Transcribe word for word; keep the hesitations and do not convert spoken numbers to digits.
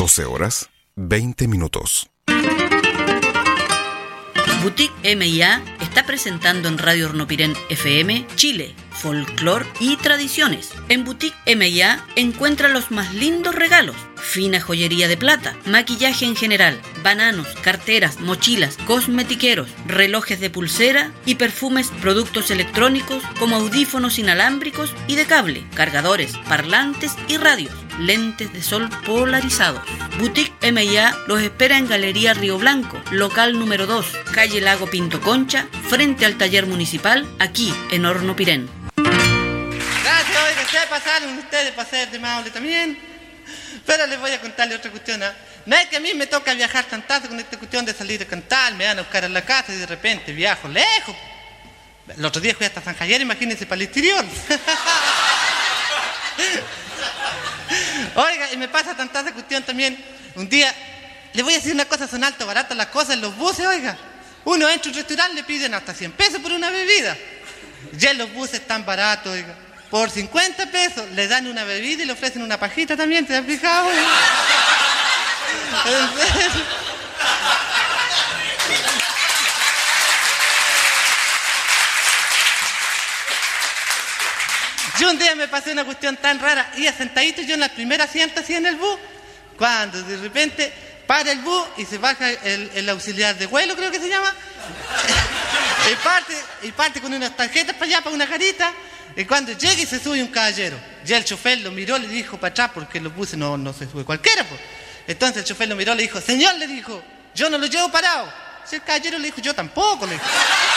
doce horas, veinte minutos. Boutique M y A está presentando en Radio Hornopirén F M Chile, folclor y tradiciones. En Boutique M y A encuentra los más lindos regalos, fina joyería de plata, maquillaje en general, bananos, carteras, mochilas, cosmetiqueros, relojes de pulsera y perfumes, productos electrónicos como audífonos inalámbricos y de cable, cargadores, parlantes y radios, lentes de sol polarizados. Boutique M y A los espera en Galería Río Blanco, local número dos, calle Lago Pinto Concha, frente al taller municipal, aquí en Hornopirén. Gracias, oiga, se pasaron ustedes para ser de Maule también. Pero les voy a contarle otra cuestión. ¿eh? No es que a mí me toca viajar tantazo con esta cuestión de salir a cantar, me van a buscar a la casa y de repente viajo lejos. El otro día fui hasta San Javier, imagínense, para el exterior. Oiga, y me pasa tanta cuestión también. Un día, le voy a decir una cosa, son alto baratas las cosas en los buses, oiga. Uno entra a un restaurante, le piden hasta cien pesos por una bebida. Ya en los buses están baratos, oiga. Por cincuenta pesos le dan una bebida y le ofrecen una pajita también, ¿te has fijado? Yo un día me pasé una cuestión tan rara, iba sentadito yo en la primera asiento así en el bus, cuando de repente para el bus y se baja el, el auxiliar de vuelo, creo que se llama, y parte, y parte con unas tarjetas para allá, para una carita, y cuando llega y se sube un caballero, ya el chofer lo miró, le dijo para atrás, porque en los buses no, no se sube cualquiera, pues. Entonces el chofer lo miró, le dijo, señor, le dijo, yo no lo llevo parado. Si el caballero le dijo, yo tampoco, le dijo.